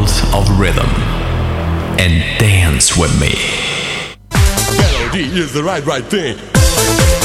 world of rhythm and dance with me. Melody is the right thing.